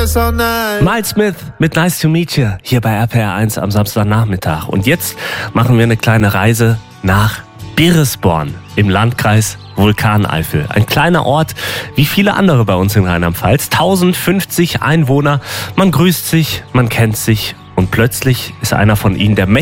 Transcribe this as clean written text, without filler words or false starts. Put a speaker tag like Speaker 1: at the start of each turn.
Speaker 1: Miles Smith mit Nice to Meet You hier bei RPR1 am Samstagnachmittag. Und jetzt machen wir eine kleine Reise nach Biresborn im Landkreis Vulkaneifel. Ein kleiner Ort, wie viele andere bei uns in Rheinland-Pfalz. 1050 Einwohner. Man grüßt sich, man kennt sich und plötzlich ist einer von ihnen der